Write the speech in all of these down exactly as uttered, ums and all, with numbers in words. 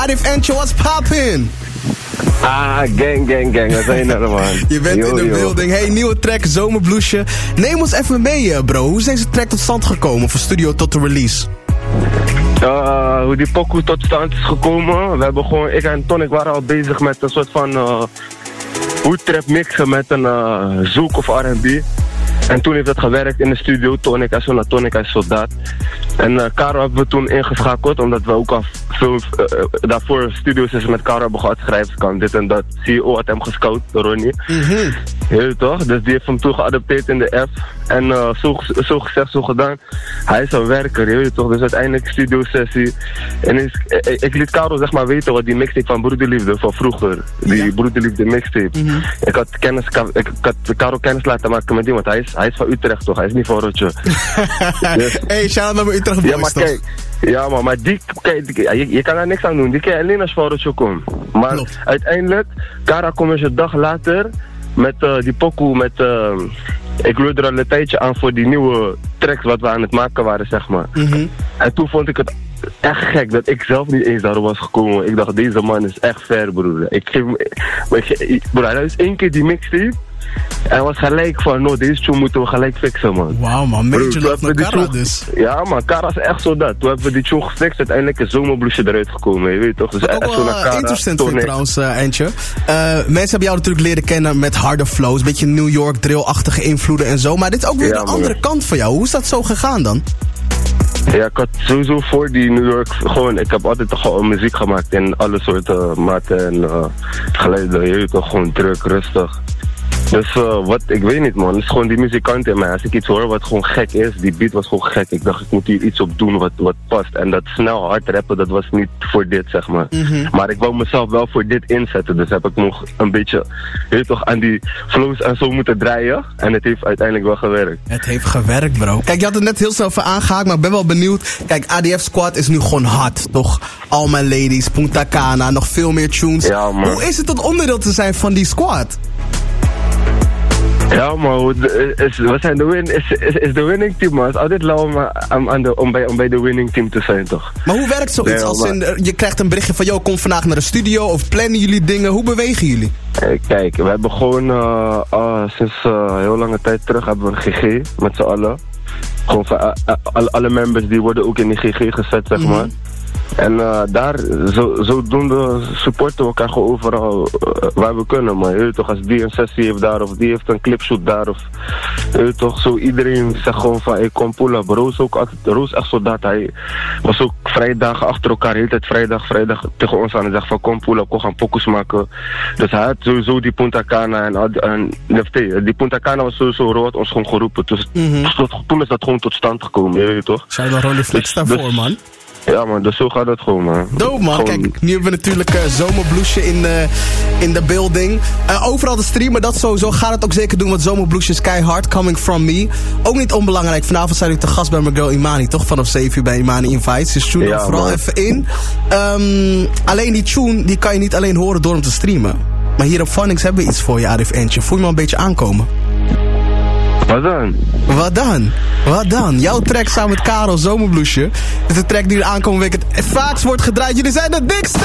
Arif Entje, what's poppin'? Ah, gang, gang, gang. Dat zijn er, man. Je bent yo, in de yo. building. Hey, nieuwe track, Zomerbloesje. Neem ons even mee, bro. Hoe is deze track tot stand gekomen, van studio tot de release? Uh, hoe die pokoe tot stand is gekomen. We hebben gewoon, ik en Tonic waren al bezig met een soort van uh, hoedtrap mixen met een uh, zoek of R en B. En toen heeft het gewerkt in de studio. Tonic, hij is zo naar Tonic, hij is soldaat. En uh, Caro hebben we toen ingeschakeld, omdat we ook al veel uh, daarvoor studiosessies met Caro hebben gehad, schrijfskant, dit en dat. C E O had hem gescout, Ronnie. Mm-hmm. Heel toch? Dus die heeft hem toen geadopteerd in de app. En uh, zo, zo gezegd, zo gedaan. Hij is een werker, je weet toch? Dus uiteindelijk studiosessie. En is, ik, ik liet Caro zeg maar weten wat die mixtape van Broederliefde van vroeger. Die ja. Broederliefde mixtape. Mm-hmm. Ik had kennis, ik had Caro kennis laten maken met die, want hij is, hij is van Utrecht toch? Hij is niet van Rotje. Dus, hey, shout out naar Utrecht boys, ja, maar toch? Kijk, ja, maar, maar die, kijk, die, je, je kan daar niks aan doen. Die kan je alleen als van Rotje komt. Maar Klopt. Uiteindelijk, Cara komt eens een dag later met uh, die pokoe met... Uh, ik loerde er al een tijdje aan voor die nieuwe tracks wat we aan het maken waren, zeg maar. Mm-hmm. En toen vond ik het echt gek dat ik zelf niet eens daar was gekomen. Ik dacht, deze man is echt ver, broer. Ik geef hem... Broer, hij is één keer die mixtape. En hij was gelijk van, no, deze tune moeten we gelijk fixen, man. Wauw, man. Major love naar Cara dus. Ja, man. Cara is echt zo dat. Toen hebben we die tune gefixt. Uiteindelijk is Zomerbloesje eruit gekomen, je weet toch? Dus echt zo naar Cara. Interessant vind trouwens, uh, Entje. Uh, mensen hebben jou natuurlijk leren kennen met harde flows. Een beetje New York drill-achtige invloeden en zo. Maar dit is ook weer ja, de man. andere kant van jou. Hoe is dat zo gegaan dan? Ja, ik had sowieso voor die New York gewoon, ik heb altijd toch gewoon muziek gemaakt in alle soorten maten en uh, geluiden, je weet toch, gewoon druk, rustig. Dus uh, wat, ik weet niet, man, het is gewoon die muzikant in mij. Als ik iets hoor wat gewoon gek is, die beat was gewoon gek. Ik dacht, ik moet hier iets op doen wat, wat past. En dat snel hard rappen, dat was niet voor dit, zeg maar. Mm-hmm. Maar ik wou mezelf wel voor dit inzetten. Dus heb ik nog een beetje, je weet toch, aan die flows en zo moeten draaien. En het heeft uiteindelijk wel gewerkt. Het heeft gewerkt, bro. Kijk, je had het net heel snel voor aangehaakt, maar ik ben wel benieuwd. Kijk, A D F Squad is nu gewoon hard, toch? All My Ladies, Punta Cana, nog veel meer tunes. Ja, man. Hoe is het tot onderdeel te zijn van die squad? Ja, maar is, we zijn de win, is, is, is de winning team, man. Het is altijd lauw om, aan de, om, bij, om bij de winning team te zijn, toch? Maar hoe werkt zoiets? Nee, als in, je krijgt een berichtje van, yo, kom vandaag naar de studio, of plannen jullie dingen? Hoe bewegen jullie? Kijk, we hebben gewoon uh, uh, sinds uh, heel lange tijd terug hebben we een G G met z'n allen. Gewoon van, uh, uh, alle, alle members die worden ook in die G G gezet, zeg maar. Mm-hmm. En uh, daar, zo, zodoende supporten we elkaar gewoon overal uh, waar we kunnen. Maar je weet toch, als die een sessie heeft daar, of die heeft een clipshoot daar, of je weet toch, zo iedereen zegt gewoon van, ik kom pull-up. Roos ook, Roos echt zo dat, hij was ook vrijdagen achter elkaar, de hele tijd vrijdag, vrijdag tegen ons aan en zegt van, kom pull-up, kom gaan pokus maken. Dus hij had sowieso die Punta Cana en, en die Punta Cana was sowieso, Ro had ons gewoon geroepen. Dus mm-hmm. toen is dat gewoon tot stand gekomen, je weet toch. Zou je wel Ronnie Flex daarvoor, dus, man? Ja, man, dus zo gaat het gewoon, man. Dope, man. Gewoon... Kijk, nu hebben we natuurlijk uh, Zomerbloesje in de, in de building. Uh, overal te streamen, dat sowieso. Gaat het ook zeker doen, want Zomerbloesje is keihard. Coming from me. Ook niet onbelangrijk. Vanavond zijn ik te gast bij mijn girl Imani, toch? Vanaf zeven uur bij Imani Invites. Dus tune ja, vooral man. even in. Um, alleen die tune, die kan je niet alleen horen door hem te streamen. Maar hier op Phonics hebben we iets voor je, Arif Entje. Voel je me een beetje aankomen? Wat dan? Wat dan? Wat dan? Jouw track samen met Karel, Zomerbloesje. Dit is de track die er aankomende week het vaakst wordt gedraaid. Jullie zijn de dikste!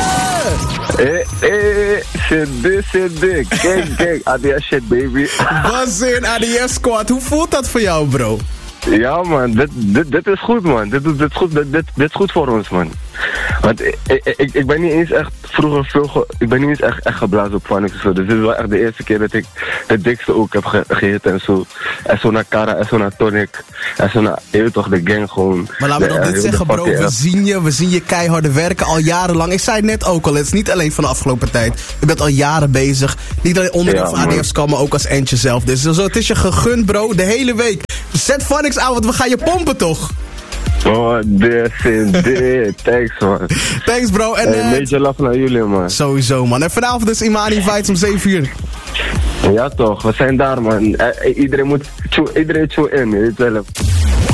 Eh, eh, shit dik, shit dik. Kijk, kijk, A D S shit, baby. Was in A D F Squad. Hoe voelt dat voor jou, bro? Ja, man, dit, dit, dit is goed, man. Dit, dit, is goed, dit, dit, dit is goed voor ons, man. Want ik, ik, ik ben niet eens echt vroeger veel ge, ik ben niet eens echt, echt geblazen op Phonics of zo. Dus dit is wel echt de eerste keer dat ik de dikste ook heb ge, gehit en zo. En zo naar Cara, en zo naar Tonic. En zo naar, je weet toch, de gang gewoon. Maar laten we dan dit zeggen, bro. We zien je, we zien je keiharde werken al jarenlang. Ik zei het net ook al, het is niet alleen van de afgelopen tijd. Je bent al jaren bezig. Niet alleen onderdeel van A D F Squad, maar ook als Entje zelf. Dus zo, het is je gegund, bro, de hele week. Zet Phonics aan, want we gaan je pompen, toch? Oh, this is dit. Thanks, man. Thanks, bro. En, hey, major love naar jullie, man. Sowieso, man. En vanavond is Imani Invites om zeven uur. Ja, toch. We zijn daar, man. Uh, iedereen moet... Iedereen tune in, je weet wel.